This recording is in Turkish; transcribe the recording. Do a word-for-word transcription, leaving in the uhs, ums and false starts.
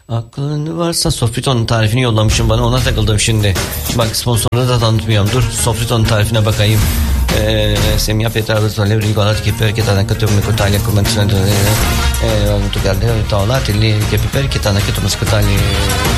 Aklın varsa Sofriton'un tarifini yollamışım bana, ona takıldım şimdi. Bak sponsorunu da tanıtmıyorum, dur Sofriton'un tarifine bakayım. Eh, se mi ha piaciuto le regolati che perché tanto che tu mi contagli come sono eh ho avuto caldo e ho dato lì che perché tanto che tu mi ascoltali